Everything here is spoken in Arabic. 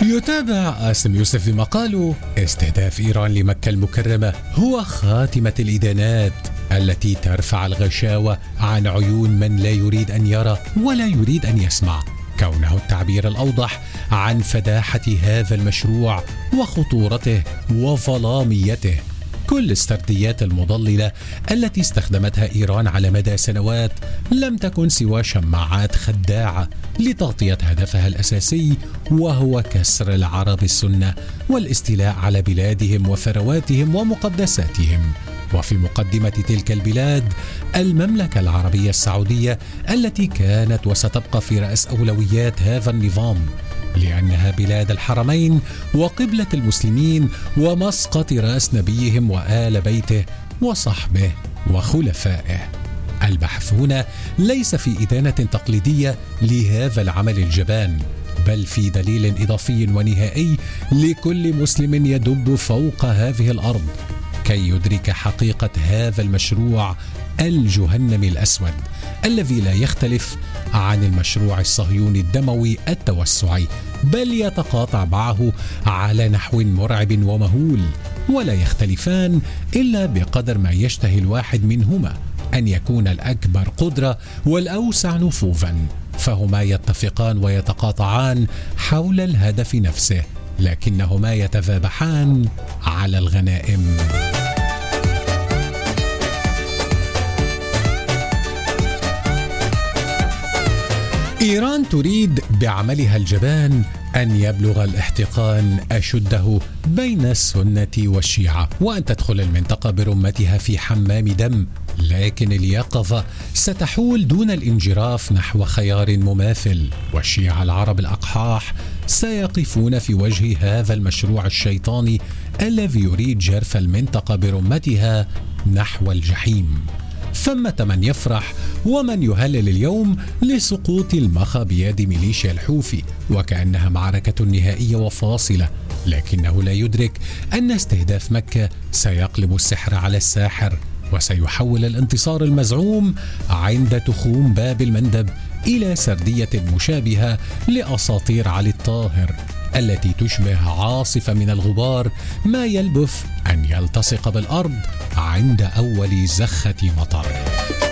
يتابع آسم يوسف في مقاله: استهداف إيران لمكة المكرمة هو خاتمة الإدانات التي ترفع الغشاوة عن عيون من لا يريد أن يرى ولا يريد أن يسمع، كونه التعبير الأوضح عن فداحة هذا المشروع وخطورته وظلاميته. كل السرديات المضللة التي استخدمتها إيران على مدى سنوات لم تكن سوى شماعات خداعة لتغطية هدفها الأساسي، وهو كسر العرب السنة والاستيلاء على بلادهم وثرواتهم ومقدساتهم. وفي مقدمة تلك البلاد المملكة العربية السعودية التي كانت وستبقى في رأس أولويات هذا النظام، لأنها بلاد الحرمين وقبلة المسلمين ومسقط رأس نبيهم وآل بيته وصحبه وخلفائه. البحث هنا ليس في إدانة تقليدية لهذا العمل الجبان، بل في دليل إضافي ونهائي لكل مسلم يدب فوق هذه الأرض كي يدرك حقيقة هذا المشروع الجهنمي الأسود الذي لا يختلف عن المشروع الصهيوني الدموي التوسعي، بل يتقاطع معه على نحو مرعب ومهول، ولا يختلفان إلا بقدر ما يشتهي الواحد منهما أن يكون الأكبر قدرة والأوسع نفوذا، فهما يتفقان ويتقاطعان حول الهدف نفسه، لكنهما يتذابحان على الغنائم. إيران تريد بعملها الجبان أن يبلغ الاحتقان أشده بين السنة والشيعة، وأن تدخل المنطقة برمتها في حمام دم، لكن اليقظة ستحول دون الانجراف نحو خيار مماثل، والشيعة العرب الأقحاح سيقفون في وجه هذا المشروع الشيطاني الذي يريد جرف المنطقة برمتها نحو الجحيم. ثمة من يفرح ومن يهلل اليوم لسقوط المخا بيد ميليشيا الحوثي وكأنها معركة نهائية وفاصلة، لكنه لا يدرك أن استهداف مكة سيقلب السحر على الساحر، وسيحول الانتصار المزعوم عند تخوم باب المندب إلى سردية مشابهة لأساطير علي الطاهر التي تشبه عاصفة من الغبار ما يلبث أن يلتصق بالأرض عند أول زخة مطر.